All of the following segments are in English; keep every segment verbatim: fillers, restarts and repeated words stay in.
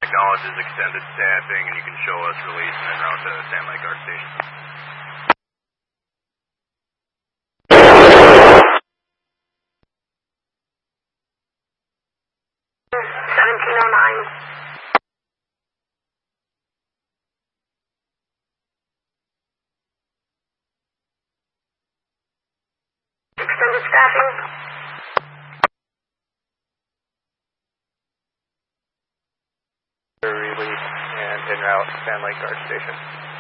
Acknowledges extended staffing, and you can show us release and en route to Sand Lake Guard Station. seventeen oh nine. Extended staffing. Release and en route Sand Lake Guard Station.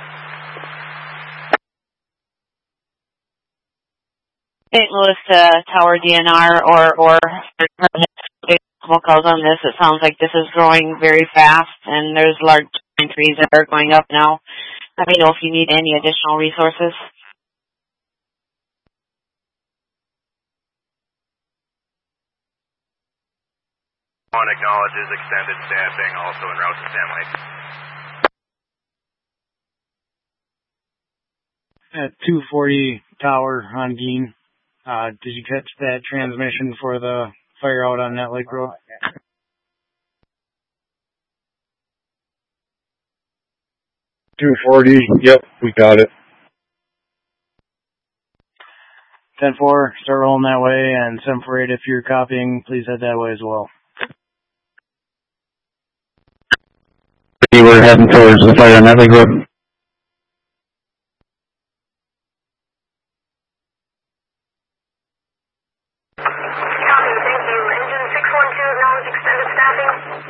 Saint Louis uh, Tower D N R or or multiple calls on this. It sounds like this is growing very fast, and there's large pine trees that are going up now. Let me know if you need any additional resources. One acknowledges extended staffing, also en route to Sand Lake. At two forty Tower on Gein. Uh, did you catch that transmission for the fire out on Net Lake Road? two forty, yep, we got it. ten four, start rolling that way, and seven four eight, if you're copying, please head that way as well. We're heading towards the fire on Net Lake Road. Copy, thank you. Engine six one two, acknowledge extended staffing.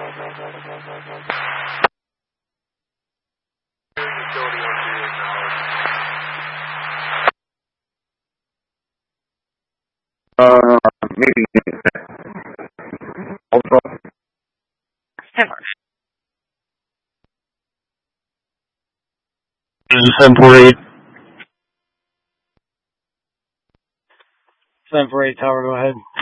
Utility one two, acknowledge. Uh, maybe. Ultra. seven four eight. seven four eight Tower, go ahead.